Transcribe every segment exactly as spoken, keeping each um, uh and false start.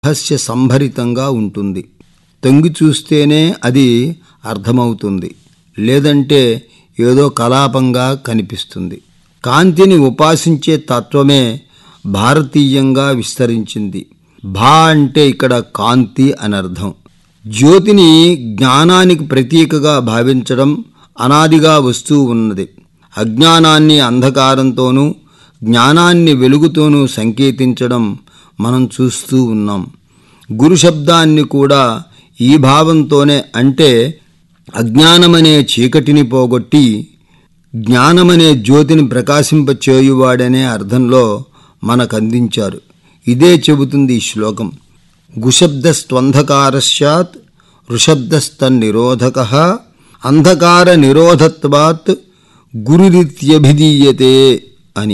రహస్య సంభరితంగా ఉంటుంది. తొంగి చూస్తేనే అది అర్థమవుతుంది, లేదంటే ఏదో కలాపంగా కనిపిస్తుంది. కాంతిని ఉపాసించే తత్వమే భారతీయంగా విస్తరించింది. భా అంటే ఇక్కడ కాంతి అని అర్థం. జ్యోతిని జ్ఞానానికి ప్రతీకగా భావించడం అనాదిగా వస్తూ ఉన్నది. అజ్ఞానాన్ని అంధకారంతోనూ జ్ఞానాన్ని వెలుగుతోనూ సంకేతించడం మనం చూస్తూ ఉన్నాం. గురు శబ్దాన్ని కూడా ఈ భావంతోనే, అంటే అజ్ఞానమనే చీకటిని పోగొట్టి జ్ఞానమనే జ్యోతిని ప్రకాశింపచేయువాడనే అర్థంలో మనకందించారు. ఇదే చెబుతుంది ఈ శ్లోకం. గుశబ్దస్త్వంధకారస్యాత్ ఋషబ్దస్తన్నిరోధకః అంధకార నిరోధత్వాత్ గురురిత్యభిధీయతే అని.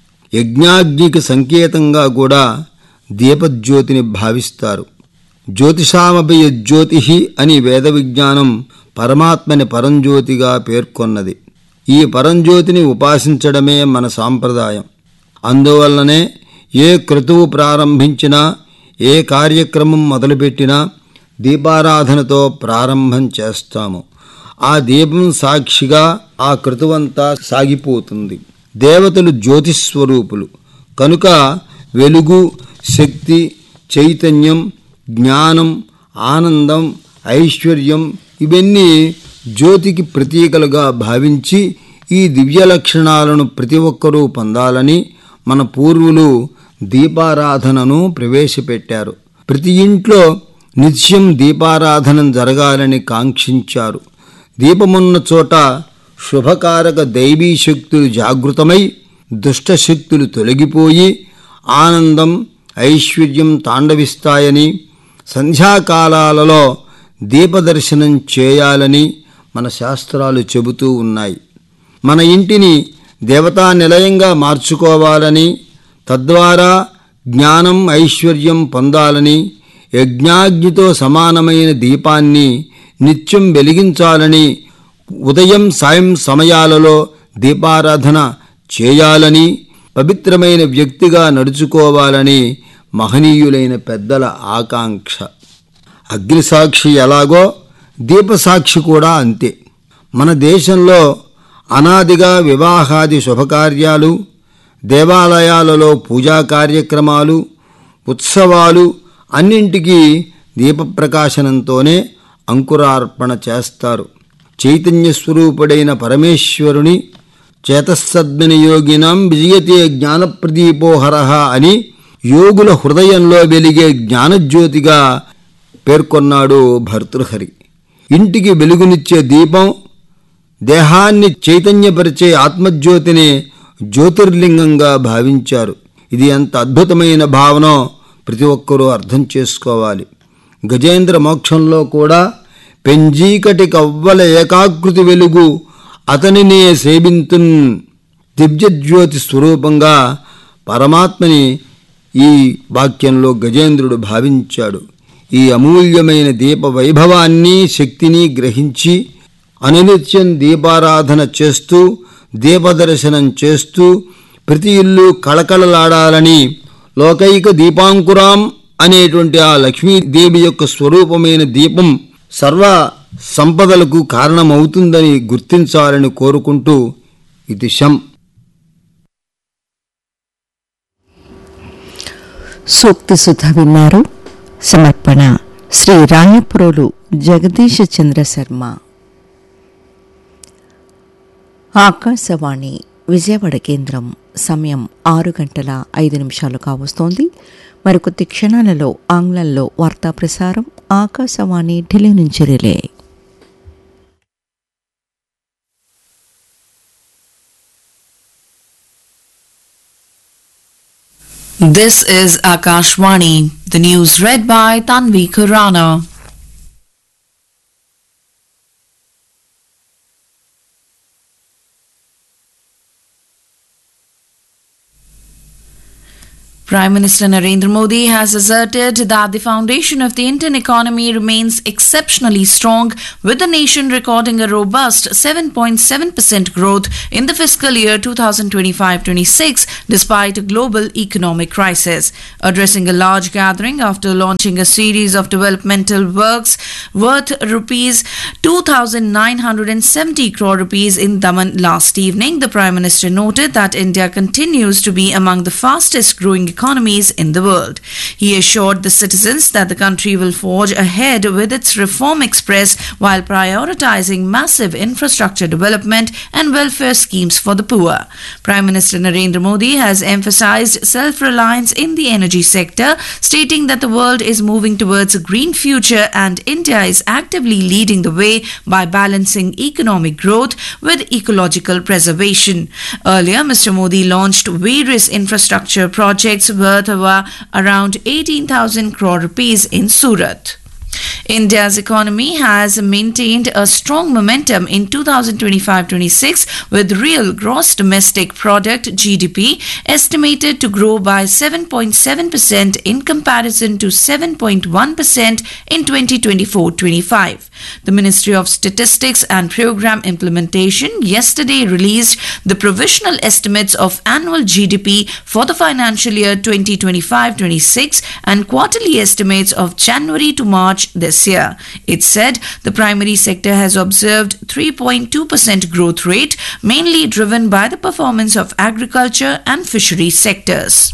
యజ్ఞాగ్నికి సంకేతంగా కూడా దీపజ్యోతిని భావిస్తారు. జ్యోతిషామపి యజ్జ్యోతిః అని వేద విజ్ఞానం పరమాత్మని పరంజ్యోతిగా పేర్కొన్నది. ఈ పరంజ్యోతిని ఉపాసించడమే మన సాంప్రదాయం. అందువల్లనే ఏ క్రతువు ప్రారంభించినా, ఏ కార్యక్రమం మొదలుపెట్టినా దీపారాధనతో ప్రారంభం చేస్తాము. ఆ దీపం సాక్షిగా ఆ క్రతువంతా సాగిపోతుంది. దేవతలు జ్యోతిస్వరూపులు కనుక వెలుగు, శక్తి, చైతన్యం, జ్ఞానం, ఆనందం, ఐశ్వర్యం ఇవన్నీ జ్యోతికి ప్రతీకలుగా భావించి ఈ దివ్య లక్షణాలను ప్రతి ఒక్కరూ పొందాలని మన పూర్వులు దీపారాధనను ప్రవేశపెట్టారు. ప్రతి ఇంట్లో నిత్యం దీపారాధన జరగాలని కాంక్షించారు. దీపమున్న చోట శుభకారక దైవీ శక్తులు జాగృతమై దుష్టశక్తులు తొలగిపోయి ఆనందం, ఐశ్వర్యం తాండవిస్తాయని, సంధ్యాకాలాలలో దీపదర్శనం చేయాలని మన శాస్త్రాలు చెబుతూ ఉన్నాయి. మన ఇంటిని దేవతా నిలయంగా మార్చుకోవాలని, తద్వారా జ్ఞానం, ఐశ్వర్యం పొందాలని, యజ్ఞాగ్నితో సమానమైన దీపాన్ని నిత్యం వెలిగించాలని, ఉదయం సాయం సమయాలలో దీపారాధన చేయాలని, పవిత్రమైన వ్యక్తిగా నడుచుకోవాలని మహనీయులైన పెద్దల ఆకాంక్ష. అగ్నిసాక్షి ఎలాగో దీపసాక్షి కూడా అంతే. మన దేశంలో అనాదిగా వివాహాది శుభకార్యాలు, దేవాలయాలలో పూజా కార్యక్రమాలు, ఉత్సవాలు అన్నింటికీ దీపప్రకాశనంతోనే అంకురార్పణ చేస్తారు. చైతన్య స్వరూపుడైన పరమేశ్వరుని చేతస్సద్మిని యోగినాం విజయతే జ్ఞానప్రదీపోహరః అని యోగుల హృదయంలో వెలిగే జ్ఞానజ్యోతిగా పేర్కొన్నాడు భర్తృహరి. ఇంటికి వెలుగునిచ్చే దీపం, దేహాన్ని చైతన్యపరిచే ఆత్మజ్యోతిని జ్యోతిర్లింగంగా భావించారు. ఇది ఎంత అద్భుతమైన భావనో ప్రతి ఒక్కరూ అర్థం చేసుకోవాలి. గజేంద్ర మోక్షంలో కూడా పెంజీకటి కవ్వల ఏకాకృతి వెలుగు అతనినే సేవింతున్ దివ్యజ్యోతి స్వరూపంగా పరమాత్మని ఈ వాక్యంలో గజేంద్రుడు భావించాడు. ఈ అమూల్యమైన దీప వైభవాన్ని, శక్తిని గ్రహించి అనునిత్యం దీపారాధన చేస్తూ, దీపదర్శనం చేస్తూ ప్రతి ఇల్లు కళకళలాడాలని లోకైక దీపాంకురాం అనేటువంటి ఆ లక్ష్మీదేవి యొక్క స్వరూపమైన దీపం సర్వ సంపదలకు కారణమవుతుందని గుర్తించాలని కోరుకుంటూ ఇది శం. సూక్తి సుధ విన్నారు. సమర్పణ శ్రీ రాయపురోలు జగదీశ చంద్ర శర్మ. ఆకాశవాణి విజయవాడ కేంద్రం. సమయం ఆరు గంటల ఐదు నిమిషాలు కావస్తోంది. మరికొద్ది క్షణాలలో ఆంగ్లంలో వార్తా ప్రసారం ఆకాశవాణి ఢిల్లీ నుంచి relay. This is Akashvani. The news read by Tanvi Khurana. Prime Minister Narendra Modi has asserted that the foundation of the Indian economy remains exceptionally strong, with the nation recording a robust seven point seven percent growth in the fiscal year twenty twenty-five twenty-six despite a global economic crisis. Addressing a large gathering after launching a series of developmental works worth rupees two thousand nine hundred seventy crore rupees in Daman last evening, the Prime Minister noted that India continues to be among the fastest growing economies in the world. He assured the citizens that the country will forge ahead with its reform express while prioritizing massive infrastructure development and welfare schemes for the poor. Prime Minister Narendra Modi has emphasized self-reliance in the energy sector, stating that the world is moving towards a green future and India is actively leading the way by balancing economic growth with ecological preservation. Earlier, Mister Modi launched various infrastructure projects worth over around eighteen thousand crore rupees in Surat. India's economy has maintained a strong momentum in twenty twenty-five twenty-six, with real gross domestic product G D P estimated to grow by seven point seven percent in comparison to seven point one percent in twenty twenty-four twenty-five. The Ministry of Statistics and Program Implementation yesterday released the provisional estimates of annual G D P for the financial year twenty twenty-five twenty-six and quarterly estimates of January to March this year. It said the primary sector has observed three point two percent growth rate, mainly driven by the performance of agriculture and fishery sectors.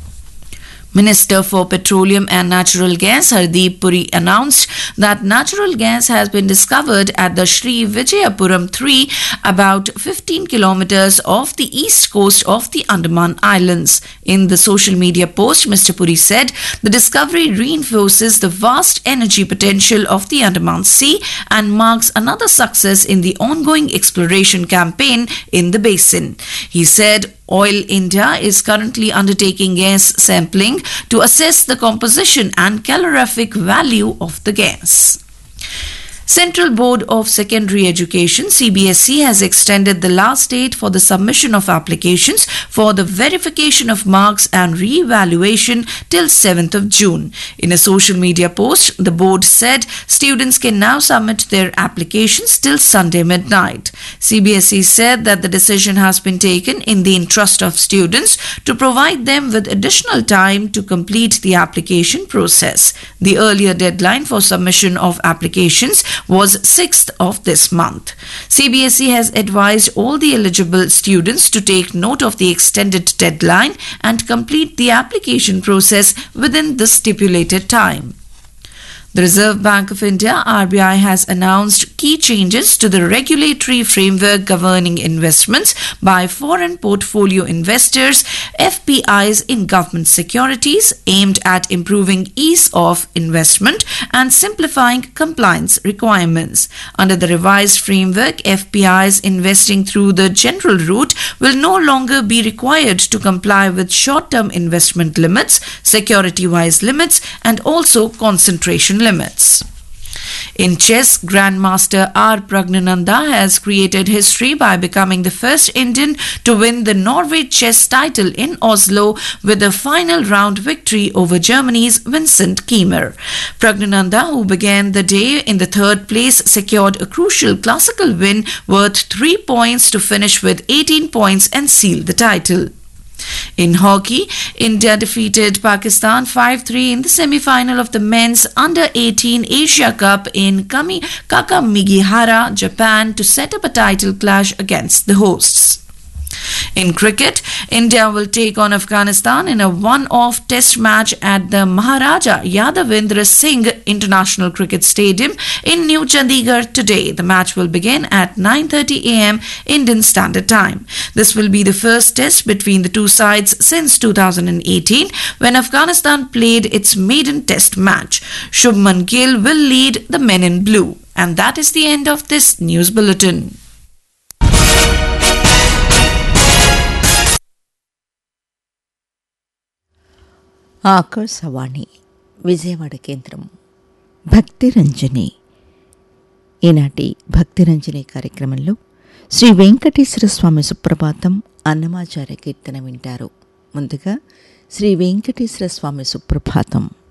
Minister for Petroleum and Natural Gas Hardeep Puri announced that natural gas has been discovered at the Sri Vijayapuram three, about fifteen kilometers off the east coast of the Andaman Islands. In the social media post, Mister Puri said the discovery reinforces the vast energy potential of the Andaman Sea and marks another success in the ongoing exploration campaign in the basin. He said Oil India is currently undertaking gas sampling to assess the composition and calorific value of the gas. Central Board of Secondary Education C B S E has extended the last date for the submission of applications for the verification of marks and re-evaluation till seventh of June. In a social media post, the board said students can now submit their applications till Sunday midnight. C B S E said that the decision has been taken in the interest of students to provide them with additional time to complete the application process. The earlier deadline for submission of applications was sixth of this month. C B S E has advised all the eligible students to take note of the extended deadline and complete the application process within the stipulated time. The Reserve Bank of India R B I has announced key changes to the regulatory framework governing investments by foreign portfolio investors F P Is in government securities, aimed at improving ease of investment and simplifying compliance requirements. Under the revised framework, F P Is investing through the general route will no longer be required to comply with short-term investment limits, security-wise limits, and also concentration limits. limits. In chess, Grandmaster R. Pragnananda has created history by becoming the first Indian to win the Norway chess title in Oslo with a final round victory over Germany's Vincent Kiemer. Pragnananda, who began the day in the third place, secured a crucial classical win worth three points to finish with eighteen points and seal the title. In hockey, India defeated Pakistan five three in the semi-final of the men's under eighteen Asia Cup in Kami- Kakamigahara, Japan, to set up a title clash against the hosts. In cricket, India will take on Afghanistan in a one-off test match at the Maharaja Yadavendra Singh International Cricket Stadium in New Chandigarh today. The match will begin at nine thirty a m Indian Standard Time. This will be the first test between the two sides since two thousand eighteen, when Afghanistan played its maiden test match. Shubman Gill will lead the men in blue. And that is the end of this news bulletin. Akashvani Vijayawada కేంద్రం భక్తిరంజని. ఈనాటి భక్తిరంజని కార్యక్రమంలో శ్రీ వెంకటేశ్వర స్వామి సుప్రభాతం అన్నమాచార్య కీర్తన వింటారు. ముందుగా శ్రీ వెంకటేశ్వర స్వామి సుప్రభాతం.